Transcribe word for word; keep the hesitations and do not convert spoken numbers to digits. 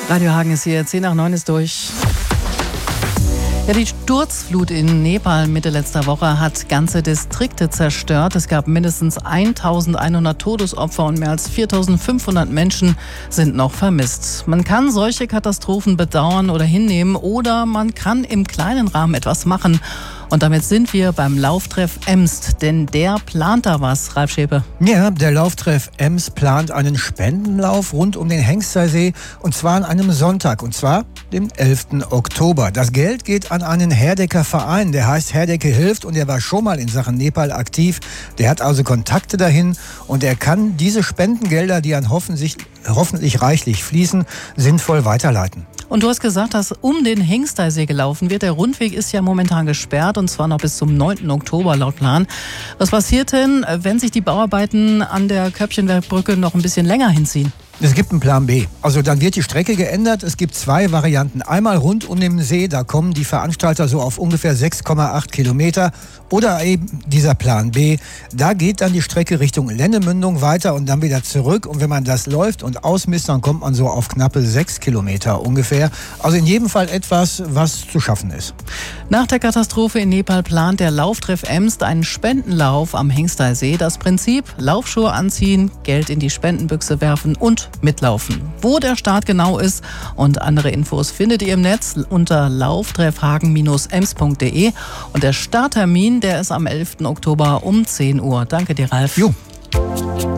Radio Hagen ist hier, zehn nach neun ist durch. Ja, die Sturzflut in Nepal Mitte letzter Woche hat ganze Distrikte zerstört. Es gab mindestens eintausendeinhundert Todesopfer und mehr als viertausendfünfhundert Menschen sind noch vermisst. Man kann solche Katastrophen bedauern oder hinnehmen oder man kann im kleinen Rahmen etwas machen. Und damit sind wir beim Lauftreff Emst, denn der plant da was, Ralf Schäpe. Ja, der Lauftreff Emst plant einen Spendenlauf rund um den Hengstersee und zwar an einem Sonntag, und zwar dem elften Oktober. Das Geld geht an einen Herdecker Verein, der heißt Herdecke hilft und der war schon mal in Sachen Nepal aktiv. Der hat also Kontakte dahin und er kann diese Spendengelder, die an hoffentlich, hoffentlich reichlich fließen, sinnvoll weiterleiten. Und du hast gesagt, dass um den Hengstersee gelaufen wird. Der Rundweg ist ja momentan gesperrt und zwar noch bis zum neunten Oktober laut Plan. Was passiert denn, wenn sich die Bauarbeiten an der Köppchenbergbrücke noch ein bisschen länger hinziehen? Es gibt einen Plan B. Also dann wird die Strecke geändert. Es gibt zwei Varianten. Einmal rund um den See, da kommen die Veranstalter so auf ungefähr sechs Komma acht Kilometer. Oder eben dieser Plan B, da geht dann die Strecke Richtung Lennemündung weiter und dann wieder zurück. Und wenn man das läuft und ausmisst, dann kommt man so auf knappe sechs Kilometer ungefähr. Also in jedem Fall etwas, was zu schaffen ist. Nach der Katastrophe in Nepal plant der Lauftreff Emst einen Spendenlauf am Hengstersee. Das Prinzip: Laufschuhe anziehen, Geld in die Spendenbüchse werfen und mitlaufen. Wo der Start genau ist und andere Infos findet ihr im Netz unter lauftreffhagen Bindestrich ems punkt de und der Starttermin, der ist am elften Oktober um zehn Uhr. Danke dir, Ralf. Jo.